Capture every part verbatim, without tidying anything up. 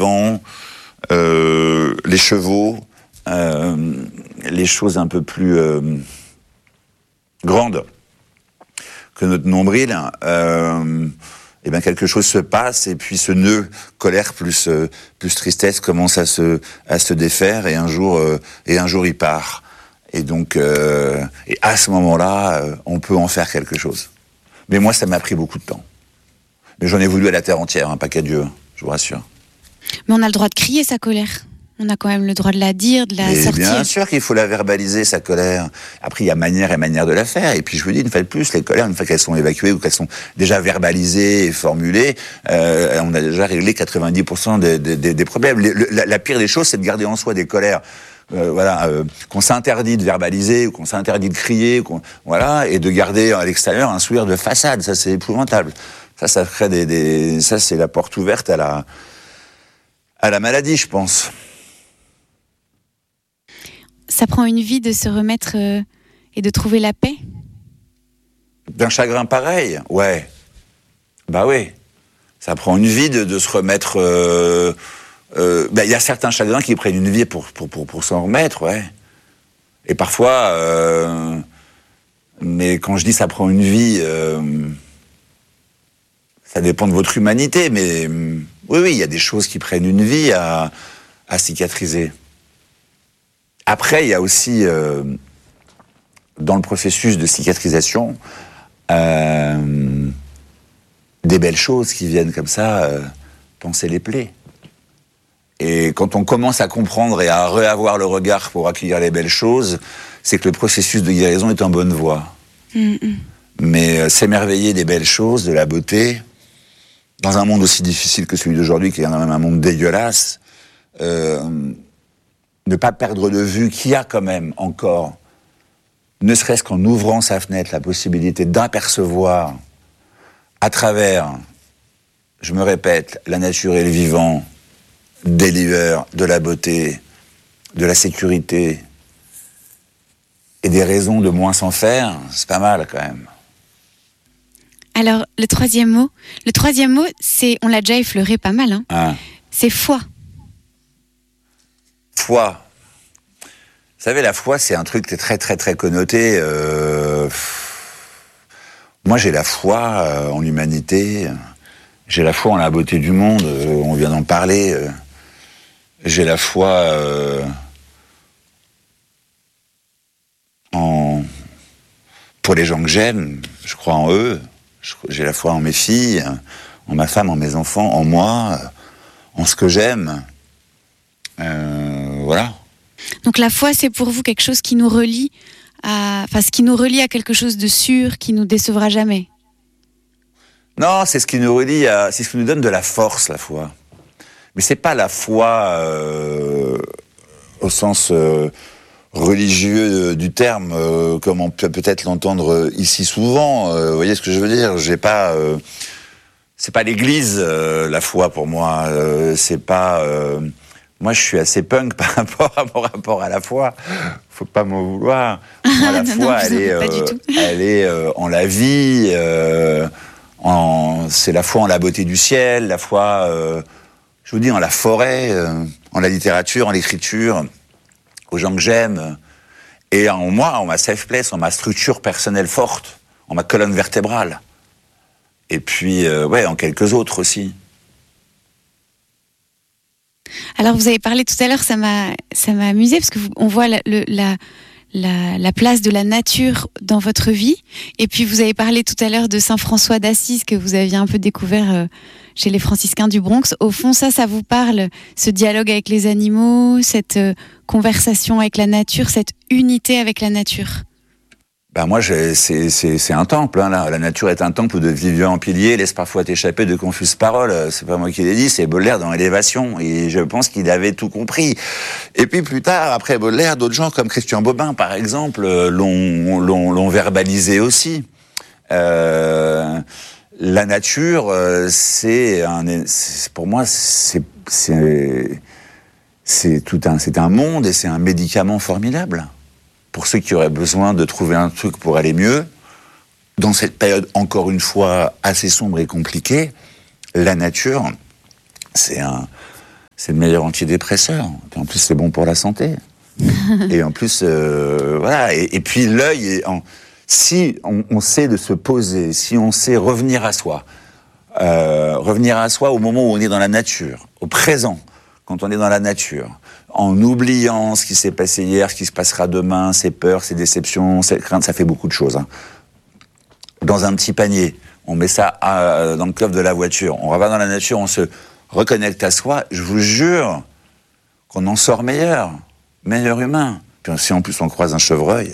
vivant, euh, les chevaux, euh, les choses un peu plus euh, grandes que notre nombril, euh, et bien quelque chose se passe et puis ce nœud colère plus euh, plus tristesse commence à se à se défaire et un jour euh, et un jour il part. Et donc euh, et à ce moment-là, euh, on peut en faire quelque chose. Mais moi, ça m'a pris beaucoup de temps. Mais j'en ai voulu à la terre entière, hein, pas qu'à Dieu, je vous rassure. Mais on a le droit de crier sa colère. On a quand même le droit de la dire, de la Mais sortir. bien sûr qu'il faut la verbaliser, sa colère. Après, il y a manière et manière de la faire. Et puis, je vous dis, une fois de plus, les colères, une fois qu'elles sont évacuées ou qu'elles sont déjà verbalisées et formulées, euh, on a déjà réglé quatre-vingt-dix pour cent des, des, des problèmes. Le, le, la, la pire des choses, c'est de garder en soi des colères. Euh, voilà, euh, qu'on s'interdit de verbaliser ou qu'on s'interdit de crier, qu'on, voilà, et de garder à l'extérieur un sourire de façade. Ça, c'est épouvantable. Ça, ça crée des, des, ça, c'est la porte ouverte à la, à la maladie, je pense. Ça prend une vie de se remettre euh, et de trouver la paix. D'un chagrin pareil, ouais. Bah oui. Ça prend une vie de, de se remettre. Il euh, euh, bah, y a certains chagrins qui prennent une vie pour, pour, pour, pour s'en remettre, ouais. Et parfois, euh, mais quand je dis ça prend une vie, euh, ça dépend de votre humanité, mais oui, oui, il y a des choses qui prennent une vie à, à cicatriser. Après, il y a aussi, euh, dans le processus de cicatrisation, euh, des belles choses qui viennent comme ça, euh, panser les plaies. Et quand on commence à comprendre et à réavoir le regard pour accueillir les belles choses, c'est que le processus de guérison est en bonne voie. Mm-hmm. Mais euh, s'émerveiller des belles choses, de la beauté, dans un monde aussi difficile que celui d'aujourd'hui, qui est quand même un monde dégueulasse, euh, ne pas perdre de vue qu'il y a quand même encore, ne serait-ce qu'en ouvrant sa fenêtre, la possibilité d'apercevoir à travers, je me répète, la nature et le vivant, des lueurs, de la beauté, de la sécurité et des raisons de moins s'en faire, c'est pas mal quand même. Alors, le troisième mot, le troisième mot, c'est, on l'a déjà effleuré pas mal, hein, hein c'est foi. Foi. Vous savez, la foi, c'est un truc qui est très, très, très connoté. Euh... Moi, j'ai la foi euh, en l'humanité. J'ai la foi en la beauté du monde. Euh, on vient d'en parler. Euh... J'ai la foi euh... en... pour les gens que j'aime. Je crois en eux. J'ai la foi en mes filles, en ma femme, en mes enfants, en moi, en ce que j'aime. Euh, voilà. Donc la foi, c'est pour vous quelque chose qui nous relie à, enfin, ce qui nous relie à quelque chose de sûr, qui nous décevra jamais. Non, c'est ce qui nous relie à, c'est ce qui nous donne de la force, la foi. Mais c'est pas la foi euh, au sens euh, religieux du terme, euh, comme on peut peut-être l'entendre ici souvent. Euh, vous voyez ce que je veux dire ? J'ai pas, euh, c'est pas l'Église euh, la foi pour moi. Euh, c'est pas. Euh, moi, je suis assez punk par rapport à mon rapport à la foi. Faut pas m'en vouloir. Moi, la non, foi, non, elle, est, euh, elle est euh, en la vie. Euh, en, c'est la foi en la beauté du ciel, la foi, euh, je vous dis, en la forêt, euh, en la littérature, en l'écriture, aux gens que j'aime, et en moi, en ma safe place, en ma structure personnelle forte, en ma colonne vertébrale. Et puis, euh, ouais, en quelques autres aussi. Alors, vous avez parlé tout à l'heure, ça m'a, ça m'a amusé, parce qu'on voit la, le, la, la, la place de la nature dans votre vie. Et puis, vous avez parlé tout à l'heure de Saint François d'Assise, que vous aviez un peu découvert euh, chez les franciscains du Bronx. Au fond, ça, ça vous parle, ce dialogue avec les animaux, cette euh, conversation avec la nature, cette unité avec la nature? Ben moi, j'ai, c'est, c'est, c'est un temple. Hein, là. La nature est un temple de vivants piliers, laisse parfois t'échapper de confuses paroles. C'est pas moi qui l'ai dit, c'est Baudelaire dans Élévation. Et je pense qu'il avait tout compris. Et puis plus tard, après Baudelaire, d'autres gens comme Christian Bobin, par exemple, l'ont, l'ont, l'ont verbalisé aussi. Euh, la nature, c'est, un, c'est pour moi, c'est, c'est, c'est tout un, c'est un monde et c'est un médicament formidable. Pour ceux qui auraient besoin de trouver un truc pour aller mieux, dans cette période, encore une fois, assez sombre et compliquée, la nature, c'est un, c'est le meilleur antidépresseur. Et en plus, c'est bon pour la santé. Et en plus, euh, voilà. Et, et puis l'œil, est en, si on, on sait de se poser, si on sait revenir à soi, euh, revenir à soi au moment où on est dans la nature, au présent, quand on est dans la nature, en oubliant ce qui s'est passé hier, ce qui se passera demain, ses peurs, ses déceptions, ses craintes, ça fait beaucoup de choses. Hein. Dans un petit panier, on met ça à, dans le coffre de la voiture, on va dans la nature, on se reconnecte à soi, je vous jure qu'on en sort meilleur, meilleur humain. Puis si en plus on croise un chevreuil,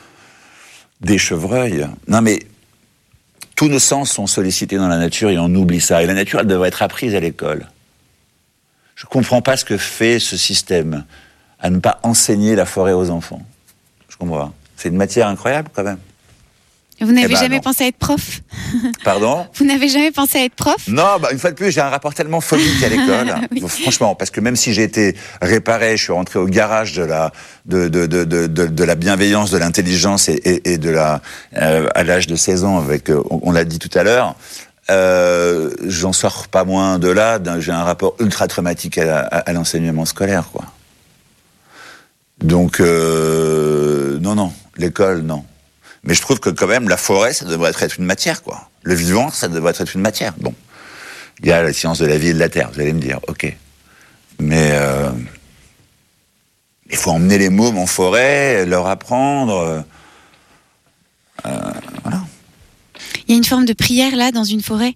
des chevreuils, non mais tous nos sens sont sollicités dans la nature et on oublie ça. Et la nature, elle devrait être apprise à l'école. Je comprends pas ce que fait ce système à ne pas enseigner la forêt aux enfants. Je comprends pas. C'est une matière incroyable quand même. Vous n'avez eh ben, jamais non. pensé à être prof? Pardon? Vous n'avez jamais pensé à être prof? Non, bah, une fois de plus, j'ai un rapport tellement phobique à l'école. Oui. Franchement, parce que même si j'ai été réparé, je suis rentré au garage de la, de, de, de, de, de, de la bienveillance, de l'intelligence et, et, et de la, euh, à l'âge de seize ans, avec, euh, on, on l'a dit tout à l'heure, euh, j'en sors pas moins de là, j'ai un rapport ultra traumatique à, à, à l'enseignement scolaire, quoi. Donc, euh, non, non, l'école, non. Mais je trouve que quand même, la forêt, ça devrait être une matière, quoi. Le vivant, ça devrait être une matière. Bon. Il y a la science de la vie et de la terre, vous allez me dire, ok. Mais euh, il faut emmener les mômes en forêt, leur apprendre. Euh, voilà. Il y a une forme de prière, là, dans une forêt?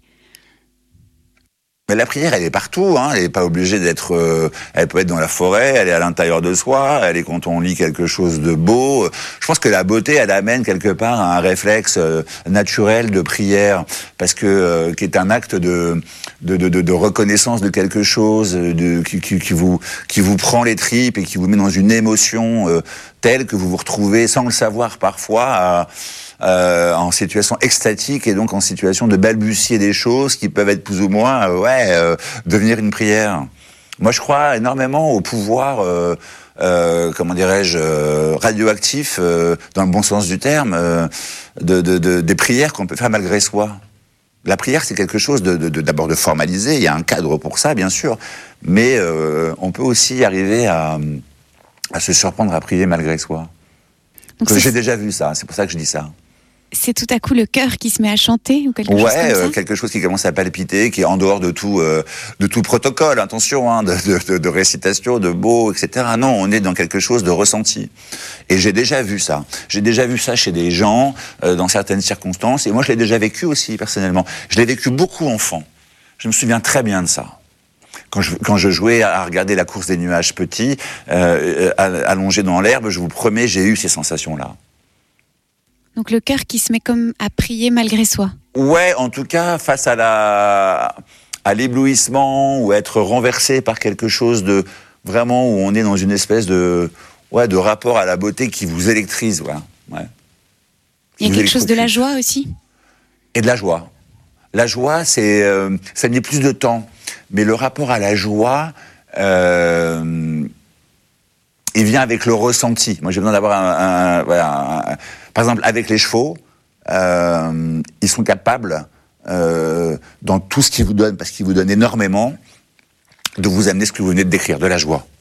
Mais la prière, elle est partout, hein. Elle n'est pas obligée d'être... Euh, elle peut être dans la forêt, elle est à l'intérieur de soi, elle est quand on lit quelque chose de beau. Je pense que la beauté, elle amène quelque part à un réflexe euh, naturel de prière, parce que euh, qui est un acte de, de, de, de, de reconnaissance de quelque chose, de, qui, qui, qui, vous, qui vous prend les tripes et qui vous met dans une émotion euh, telle que vous vous retrouvez, sans le savoir parfois, à... Euh, en situation extatique et donc en situation de balbutier des choses qui peuvent être plus ou moins, euh, ouais, euh, devenir une prière. Moi, je crois énormément au pouvoir, euh, euh, comment dirais-je, euh, radioactif, euh, dans le bon sens du terme, euh, de, de, de, des prières qu'on peut faire malgré soi. La prière, c'est quelque chose de, de, de, d'abord de formalisé, il y a un cadre pour ça, bien sûr, mais euh, on peut aussi arriver à, à se surprendre à prier malgré soi. Donc j'ai déjà vu ça, c'est pour ça que je dis ça. C'est tout à coup le cœur qui se met à chanter ou quelque ouais, chose comme ça. Euh, quelque chose qui commence à palpiter, qui est en dehors de tout, euh, de tout protocole, attention, hein, de, de, de récitation, de mots, et cetera. Non, on est dans quelque chose de ressenti. Et j'ai déjà vu ça. J'ai déjà vu ça chez des gens, euh, dans certaines circonstances. Et moi, je l'ai déjà vécu aussi, personnellement. Je l'ai vécu beaucoup enfant. Je me souviens très bien de ça. Quand je, quand je jouais à regarder la course des nuages petits, euh, allongé dans l'herbe, je vous promets, j'ai eu ces sensations-là. Donc le cœur qui se met comme à prier malgré soi. Ouais, en tout cas, face à la, à l'éblouissement ou être renversé par quelque chose de vraiment où on est dans une espèce de, ouais, de rapport à la beauté qui vous électrise, voilà. Ouais. Il y a quelque chose de la joie aussi. Et de la joie. La joie, c'est, euh, ça met plus de temps, mais le rapport à la joie, euh, il vient avec le ressenti. Moi, j'ai besoin d'avoir un, un, voilà, un, par exemple, avec les chevaux, euh, ils sont capables, euh, dans tout ce qu'ils vous donnent, parce qu'ils vous donnent énormément, de vous amener ce que vous venez de décrire, de la joie.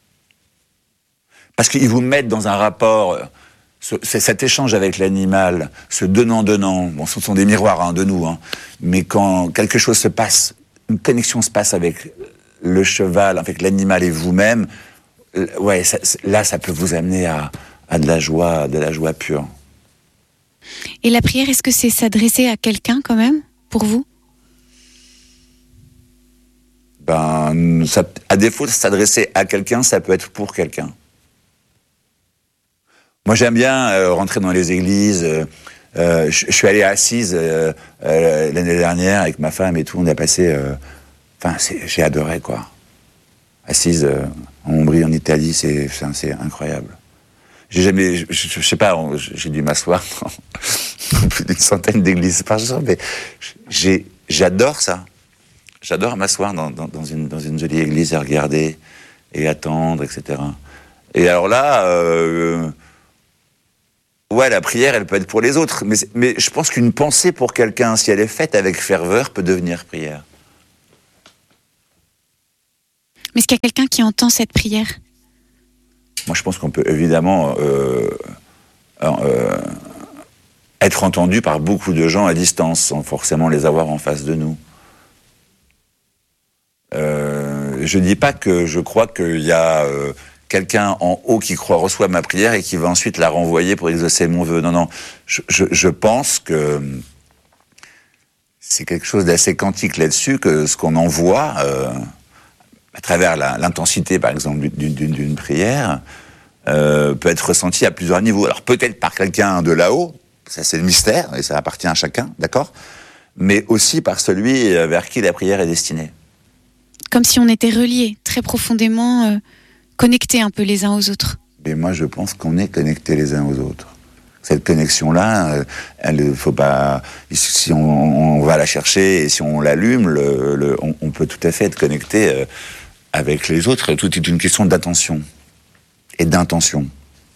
Parce qu'ils vous mettent dans un rapport, ce, cet échange avec l'animal, ce donnant-donnant, bon, ce sont des miroirs hein, de nous, hein, mais quand quelque chose se passe, une connexion se passe avec le cheval, avec l'animal et vous-même, ouais, ça, là, ça peut vous amener à, à de la joie, de la joie pure. Et la prière, est-ce que c'est s'adresser à quelqu'un quand même, pour vous? Ben, ça, à défaut de s'adresser à quelqu'un, ça peut être pour quelqu'un. Moi, j'aime bien euh, rentrer dans les églises. Euh, euh, je, je suis allé à Assise euh, euh, l'année dernière avec ma femme et tout. On a passé... Enfin, euh, j'ai adoré, quoi. Assise, euh, en Ombrie, en Italie, c'est, c'est incroyable. J'ai jamais, je, je, je sais pas, j'ai dû m'asseoir dans plus d'une centaine d'églises par jour, mais j'ai, j'adore ça. J'adore m'asseoir dans, dans, dans, une, dans une jolie église et regarder et attendre, et cetera. Et alors là, euh, ouais, la prière, elle peut être pour les autres, mais, mais je pense qu'une pensée pour quelqu'un, si elle est faite avec ferveur, peut devenir prière. Mais est-ce qu'il y a quelqu'un qui entend cette prière ? Moi, je pense qu'on peut évidemment euh, euh, être entendu par beaucoup de gens à distance, sans forcément les avoir en face de nous. Euh, je dis pas que je crois qu'il y a euh, quelqu'un en haut qui croit reçoit ma prière et qui va ensuite la renvoyer pour exaucer mon vœu. Non, non. Je, je, je pense que c'est quelque chose d'assez quantique là-dessus, que ce qu'on envoie euh, à travers la, l'intensité, par exemple, d'une, d'une, d'une prière, euh, peut être ressenti à plusieurs niveaux. Alors peut-être par quelqu'un de là-haut, ça c'est le mystère, et ça appartient à chacun, d'accord ? Mais aussi par celui vers qui la prière est destinée. Comme si on était reliés, très profondément euh, connectés un peu les uns aux autres. Mais moi, je pense qu'on est connectés les uns aux autres. Cette connexion-là, elle, faut pas. Si on, on va la chercher et si on l'allume, le, le, on, on peut tout à fait être connecté euh, avec les autres. Tout est une question d'attention et d'intention.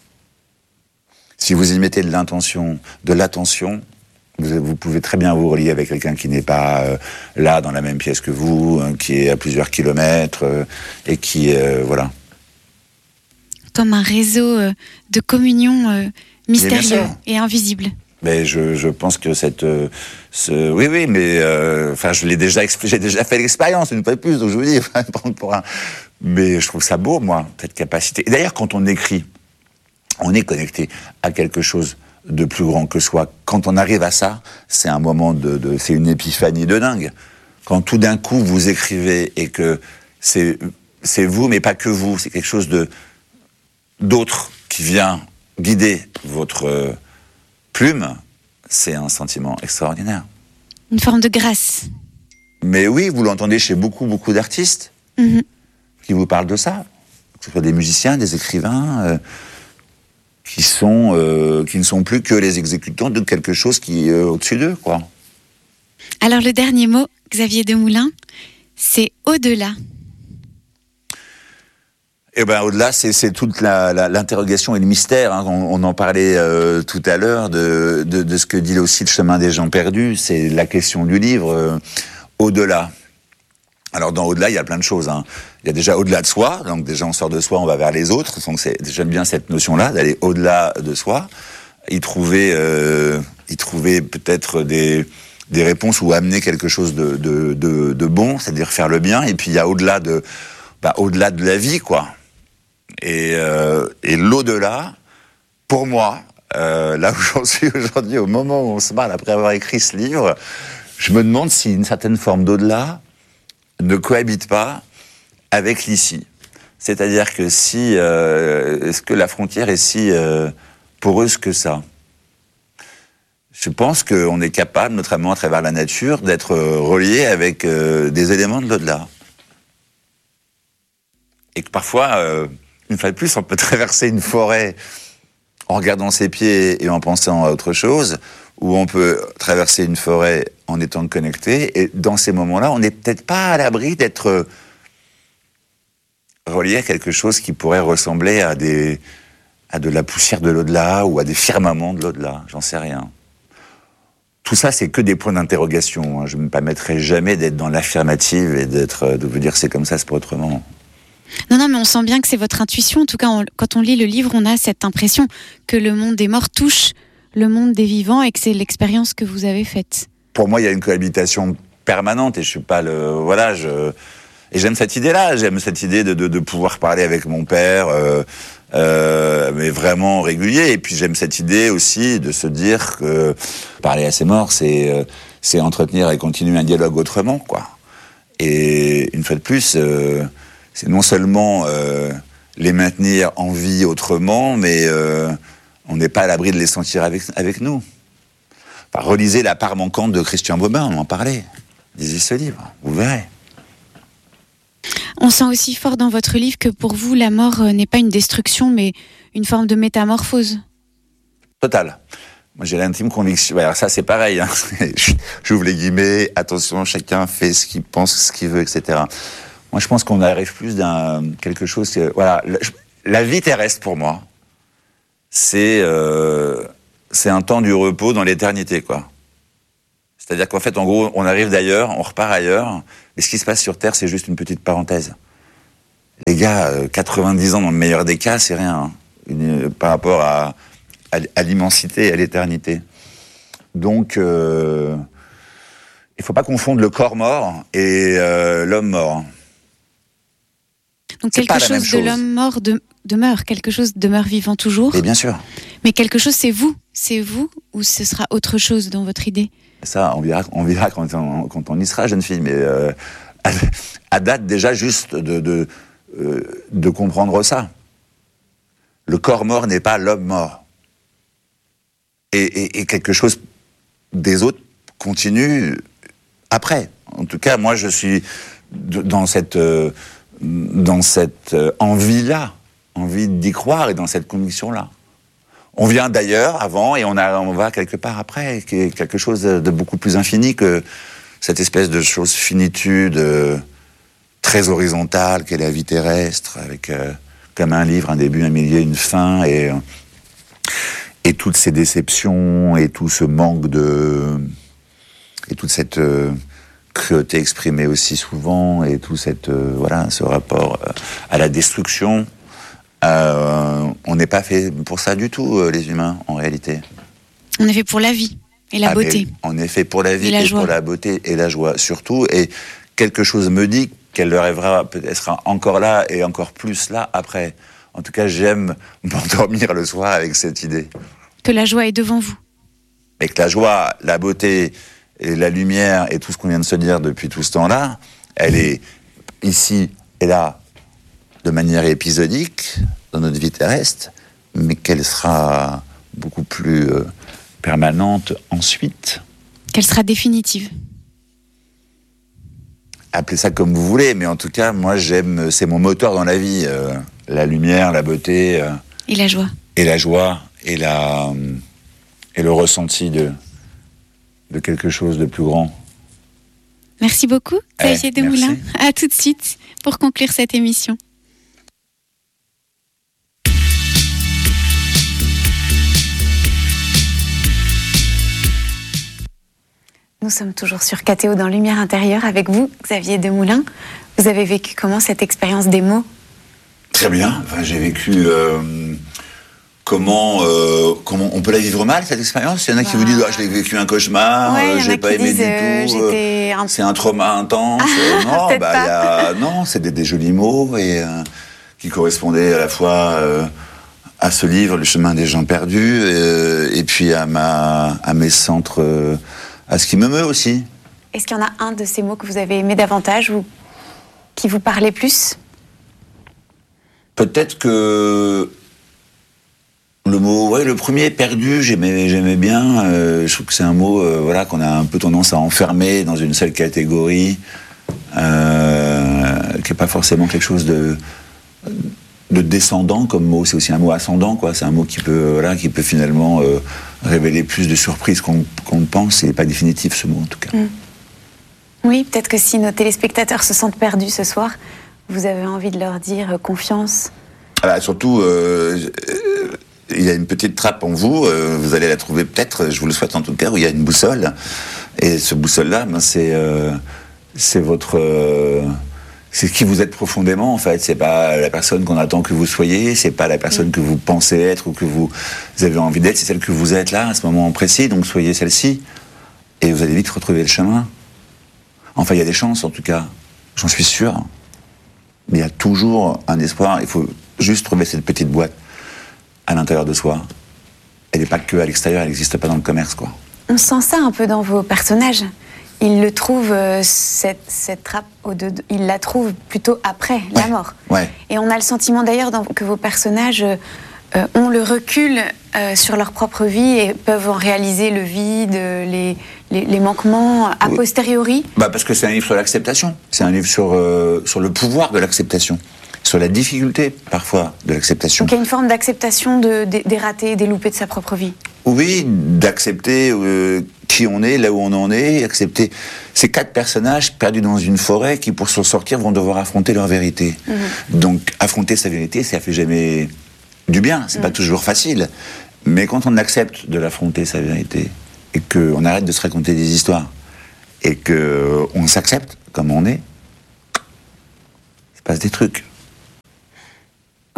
Si vous y mettez de l'intention, de l'attention, Vous, vous pouvez très bien vous relier avec quelqu'un qui n'est pas euh, là, dans la même pièce que vous, hein, qui est à plusieurs kilomètres, euh, et qui, euh, voilà. Comme un réseau euh, de communion euh, mystérieux et invisible. Mais je, je pense que cette... Euh, ce, oui, oui, mais... Enfin, euh, je l'ai déjà... J'ai déjà fait l'expérience, une fois de plus, donc je vous dis, pour un... Mais je trouve ça beau, moi, cette capacité. Et d'ailleurs, quand on écrit, on est connecté à quelque chose de plus grand que soi. Quand on arrive à ça, c'est un moment de, de c'est une épiphanie de dingue. Quand tout d'un coup vous écrivez et que c'est c'est vous, mais pas que vous, c'est quelque chose de d'autre qui vient guider votre euh, plume, c'est un sentiment extraordinaire. Une forme de grâce. Mais oui, vous l'entendez chez beaucoup beaucoup d'artistes mm-hmm. qui vous parlent de ça, que ce soit des musiciens, des écrivains. Euh, qui sont euh, qui ne sont plus que les exécutants de quelque chose qui est euh, au-dessus d'eux, quoi. Alors le dernier mot, Xavier Demoulin, c'est au-delà. Eh ben au-delà, c'est, c'est toute la, la, l'interrogation et le mystère. Hein. On, on en parlait euh, tout à l'heure de, de, de ce que dit aussi le chemin des gens perdus. C'est la question du livre. Euh, au-delà. Alors dans au-delà, il y a plein de choses. Hein. Il y a déjà au-delà de soi, donc déjà on sort de soi, on va vers les autres. Donc c'est, j'aime bien cette notion-là, d'aller au-delà de soi, y trouver, euh, y trouver peut-être des, des réponses ou amener quelque chose de, de, de, de bon, c'est-à-dire faire le bien. Et puis il y a au-delà de, bah, au-delà de la vie, quoi. Et, euh, et l'au-delà, pour moi, euh, là où j'en suis aujourd'hui, au moment où on se parle après avoir écrit ce livre, je me demande si une certaine forme d'au-delà ne cohabite pas avec l'ici. C'est-à-dire que si... Euh, est-ce que la frontière est si euh, poreuse que ça ? Je pense qu'on est capable, notamment à travers la nature, d'être relié avec euh, des éléments de l'au-delà. Et que parfois, euh, une fois de plus, on peut traverser une forêt en regardant ses pieds et en pensant à autre chose, ou on peut traverser une forêt en étant connecté, et dans ces moments-là, on n'est peut-être pas à l'abri d'être relié à quelque chose qui pourrait ressembler à, des, à de la poussière de l'au-delà, ou à des firmaments de l'au-delà, j'en sais rien. Tout ça, c'est que des points d'interrogation. Hein. Je ne me permettrai jamais d'être dans l'affirmative et d'être, de vous dire c'est comme ça, c'est pas autrement. Non, non, mais on sent bien que c'est votre intuition. En tout cas, on, quand on lit le livre, on a cette impression que le monde des morts touche le monde des vivants et que c'est l'expérience que vous avez faite. Pour moi, il y a une cohabitation permanente et je suis pas le... Voilà, je... Et j'aime cette idée-là, j'aime cette idée de, de, de pouvoir parler avec mon père, euh, euh, mais vraiment régulier. Et puis j'aime cette idée aussi de se dire que parler à ses morts, c'est, euh, c'est entretenir et continuer un dialogue autrement, quoi. Et une fois de plus, euh, c'est non seulement euh, les maintenir en vie autrement, mais euh, on n'est pas à l'abri de les sentir avec, avec nous. Enfin, relisez La part manquante de Christian Bobin, on en parlait. Lisez ce livre, vous verrez. On sent aussi fort dans votre livre que pour vous, la mort n'est pas une destruction, mais une forme de métamorphose. Total. Moi, j'ai l'intime conviction... Alors ça, c'est pareil. Hein. J'ouvre les guillemets. Attention, chacun fait ce qu'il pense, ce qu'il veut, et cetera. Moi, je pense qu'on arrive plus d'un quelque chose... Que, voilà, la vie terrestre, pour moi, c'est, euh, c'est un temps du repos dans l'éternité, quoi. C'est-à-dire qu'en fait, en gros, on arrive d'ailleurs, on repart ailleurs, mais ce qui se passe sur Terre, c'est juste une petite parenthèse. Les gars, euh, quatre-vingt-dix ans dans le meilleur des cas, c'est rien, hein, une, par rapport à, à, à l'immensité et à l'éternité. Donc, euh, il ne faut pas confondre le corps mort et euh, l'homme mort. Donc c'est quelque chose, chose de l'homme mort de, demeure, quelque chose demeure vivant toujours. Et bien sûr. Mais quelque chose, c'est vous, c'est vous, ou ce sera autre chose dans votre idée? Ça, on verra, on verra quand, on, quand on y sera, jeune fille. Mais euh, à, à date déjà juste de, de, euh, de comprendre ça. Le corps mort n'est pas l'homme mort. Et, et, et quelque chose des autres continue après. En tout cas, moi, je suis dans cette, euh, dans cette envie-là, envie d'y croire et dans cette conviction-là. On vient d'ailleurs avant et on, a, on va quelque part après, qui est quelque chose de beaucoup plus infini que cette espèce de chose finitude euh, très horizontale qu'est la vie terrestre, avec euh, comme un livre, un début, un milieu, une fin, et, et toutes ces déceptions et tout ce manque de... et toute cette euh, cruauté exprimée aussi souvent, et tout cette, euh, voilà, ce rapport euh, à la destruction. Euh, on n'est pas fait pour ça du tout, euh, les humains, en réalité. On est fait pour la vie et la ah, beauté. On est fait pour la vie et, et pour la beauté et la joie, surtout. Et quelque chose me dit qu'elle rêvera, peut-être sera encore là et encore plus là après. En tout cas, j'aime m'endormir le soir avec cette idée. Que la joie est devant vous. Et que la joie, la beauté et la lumière et tout ce qu'on vient de se dire depuis tout ce temps-là, elle est ici et là, de manière épisodique dans notre vie terrestre, mais qu'elle sera beaucoup plus euh, permanente ensuite. Qu'elle sera définitive. Appelez ça comme vous voulez, mais en tout cas, moi j'aime, c'est mon moteur dans la vie, euh, la lumière, la beauté. Euh, et la joie. Et la joie, et, la, euh, et le ressenti de, de quelque chose de plus grand. Merci beaucoup, Xavier eh, Desmoulins. À tout de suite pour conclure cette émission. Nous sommes toujours sur K T O dans Lumière intérieure avec vous, Xavier Desmoulins. Vous avez vécu comment cette expérience des mots? Très bien. Enfin, j'ai vécu euh, comment euh, comment on peut la vivre mal cette expérience. Il y en a bah... qui vous disent ah, je l'ai vécu un cauchemar, ouais, euh, j'ai pas aimé disent, euh, du tout. Euh, un... C'est un trauma intense. Ah, non, bah, y a, non, c'est des, des jolis mots et euh, qui correspondaient à la fois euh, à ce livre, Le chemin des gens perdus, euh, et puis à ma à mes centres. Euh, à ce qui me meut aussi. Est-ce qu'il y en a un de ces mots que vous avez aimé davantage ou qui vous parlait plus? Peut-être que le mot, ouais, le premier, perdu, j'aimais, j'aimais bien. Euh, je trouve que c'est un mot, euh, voilà, qu'on a un peu tendance à enfermer dans une seule catégorie, euh, qui n'est pas forcément quelque chose de, de descendant comme mot. C'est aussi un mot ascendant, quoi. C'est un mot qui peut, voilà, qui peut finalement euh, révéler plus de surprises qu'on, qu'on ne pense. Il n'est pas définitif, ce mot, en tout cas. Mmh. Oui, peut-être que si nos téléspectateurs se sentent perdus ce soir, vous avez envie de leur dire euh, confiance. Ah bah, surtout, euh, euh, il y a une petite trappe en vous. Euh, vous allez la trouver peut-être, je vous le souhaite en tout cas, où il y a une boussole. Et ce boussole-là, ben, c'est, euh, c'est votre... Euh, c'est qui vous êtes profondément, en fait. C'est pas la personne qu'on attend que vous soyez, c'est pas la personne que vous pensez être ou que vous avez envie d'être, c'est celle que vous êtes là, à ce moment précis, donc soyez celle-ci. Et vous allez vite retrouver le chemin. Enfin, il y a des chances, en tout cas. J'en suis sûr. Mais il y a toujours un espoir. Il faut juste trouver cette petite boîte à l'intérieur de soi. Elle n'est pas que à l'extérieur, elle n'existe pas dans le commerce, quoi. On sent ça un peu dans vos personnages. Il le trouve, euh, cette, cette trappe, au de, il la trouve plutôt après ouais. la mort. Ouais. Et on a le sentiment d'ailleurs dans, que vos personnages euh, ont le recul euh, sur leur propre vie et peuvent en réaliser le vide, les, les, les manquements a posteriori. Bah parce que c'est un livre sur l'acceptation. C'est un livre sur, euh, sur le pouvoir de l'acceptation. Sur la difficulté, parfois, de l'acceptation. Donc il y a une forme d'acceptation de, de, des ratés, des loupés de sa propre vie. Oui, d'accepter euh, qui on est, là où on en est, accepter ces quatre personnages perdus dans une forêt qui, pour s'en sortir, vont devoir affronter leur vérité. Mmh. Donc, affronter sa vérité, ça fait jamais du bien, c'est mmh. pas toujours facile. Mais quand on accepte de l'affronter, sa vérité, et qu'on arrête de se raconter des histoires, et qu'on s'accepte comme on est, il se passe des trucs.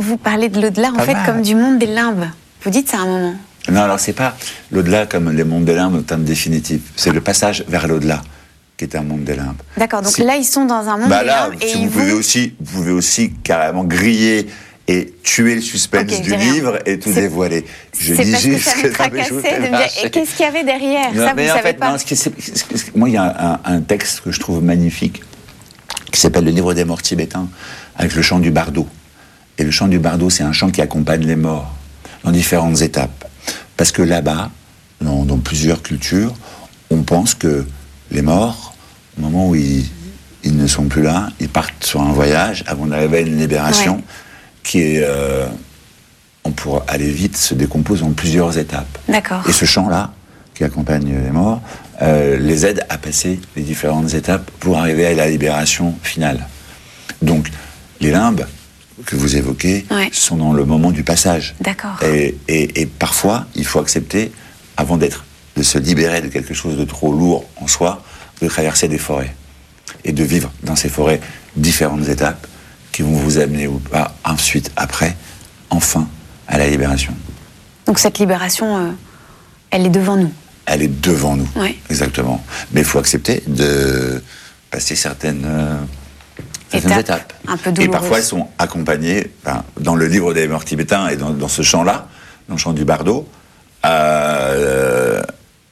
vous parlez de l'au-delà, en Pas fait, mal. comme du monde des limbes. Vous dites ça à un moment. Non, alors c'est pas l'au-delà comme les mondes des limbes en termes définitifs. C'est le passage vers l'au-delà qui est un monde des limbes. D'accord, donc C'est- là, ils sont dans un monde Bah des là, limbes et si ils vous pouvez vont... aussi, vous pouvez aussi carrément griller et tuer le suspense Ok, je du dis rien. livre et tout C'est- dévoiler. Je C'est dis parce que juste ça me que ça me tracassait joue de me dire, lâcher. et qu'est-ce qu'il y avait derrière? Non, Ça, mais vous en savez fait, pas. non, ce qui est- c'est- c'est- moi, il y a un, un texte que je trouve magnifique qui s'appelle le livre des morts tibétains, avec le chant du bardo. Et le chant du bardo, c'est un chant qui accompagne les morts dans différentes étapes. Parce que là-bas, dans, dans plusieurs cultures, on pense que les morts, au moment où ils, ils ne sont plus là, ils partent sur un voyage avant d'arriver à une libération Ouais. qui est, euh, on pourra aller vite, se décompose en plusieurs étapes. D'accord. Et ce chant-là, qui accompagne les morts, euh, les aide à passer les différentes étapes pour arriver à la libération finale. Donc, les limbes que vous évoquez Ouais. sont dans le moment du passage. D'accord. Et, et- et parfois, il faut accepter, avant d'être, de se libérer de quelque chose de trop lourd en soi, de traverser des forêts. Et de vivre dans ces forêts différentes étapes qui vont vous amener ou pas, ensuite, après, enfin, à la libération. Donc cette libération, euh, elle est devant nous. Elle est devant nous. Ouais. Exactement. Mais il faut accepter de passer certaines, euh, certaines Étapes, étapes. un peu Et douloureuses. parfois, elles sont accompagnées, enfin, dans le livre des morts tibétains et dans, dans ce chant-là, dans le chant du bardo, euh,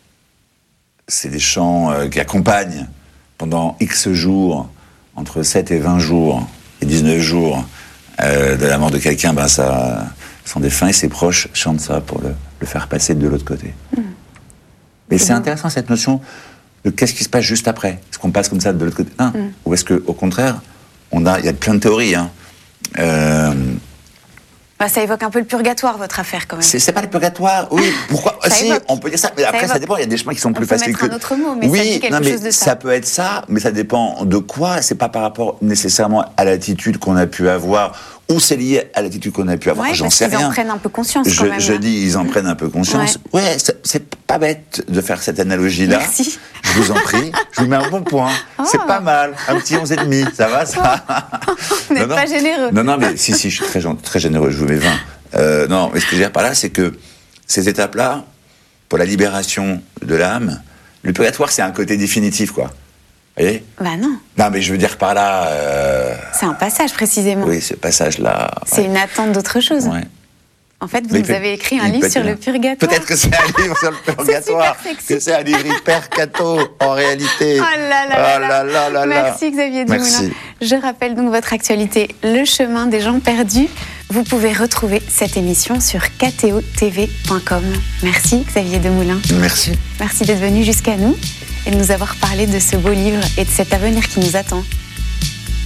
c'est des chants euh, qui accompagnent pendant X jours, entre sept et vingt jours, et dix-neuf jours, euh, de la mort de quelqu'un, ben ça, son défunt et ses proches chantent ça pour le, le faire passer de l'autre côté. Mmh. Mais c'est intéressant cette notion de qu'est-ce qui se passe juste après. Est-ce qu'on passe comme ça de l'autre côté? Hein, Mm. Ou est-ce qu'au contraire, on a, il y a plein de théories. Hein. Euh, Bah, ça évoque un peu le purgatoire, votre affaire, quand même. c'est, c'est pas le purgatoire, oui. Pourquoi? Ça Si, évoque. on peut dire ça. Mais Ça après, ça évoque. dépend. Il y a des chemins qui sont On plus peut faciles mettre que. un autre mot, mais ça oui, dit quelque non, mais chose de ça. ça peut être ça, mais ça dépend de quoi. C'est pas par rapport nécessairement à l'attitude qu'on a pu avoir, ou c'est lié à l'attitude qu'on a pu avoir. Ouais, J'en parce sais qu'ils rien. en prennent un peu conscience, Je, quand même. je là. dis, ils en prennent un peu conscience. Ouais, c'est, c'est pas bête de faire cette analogie-là. Merci. Je vous en prie. Je vous mets un bon point. C'est pas mal. Un petit onze et demi. Ça va, ça? Vous n'êtes Non, non. pas généreux. Non, non, mais si, si, je suis très, gen- très généreux. Je vous mets vingt. Euh, non, mais ce que je veux dire par là, c'est que ces étapes-là, pour la libération de l'âme, le purgatoire, c'est un côté définitif, quoi. Vous voyez? Bah non, Non, mais je veux dire par là. euh, c'est un passage, précisément. Oui, ce passage-là. C'est ouais. une attente d'autre chose. Ouais. En fait, vous Mais il nous peut- avez écrit un il livre peut sur être le bien. purgatoire. Peut-être que c'est un livre sur le purgatoire. super sexy. Que c'est un livre hyper catho, en réalité. Oh là là Oh là là là là là. Merci Xavier Dumoulin. Merci. Je rappelle donc votre actualité, Le chemin des gens perdus. Vous pouvez retrouver cette émission sur k t o t v point com. Merci Xavier Dumoulin. Merci. Merci d'être venu jusqu'à nous et de nous avoir parlé de ce beau livre et de cet avenir qui nous attend.